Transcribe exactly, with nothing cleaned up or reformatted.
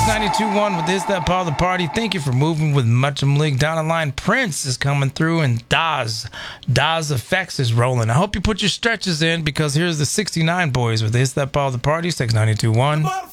ninety-two point one with this, that part of the party. Thank you for moving with Much League. Down the line, Prince is coming through, and Daz, Daz Effects is rolling. I hope you put your stretches in, because here's the sixty-nine boys with this, that part of the party. six ninety-two point one.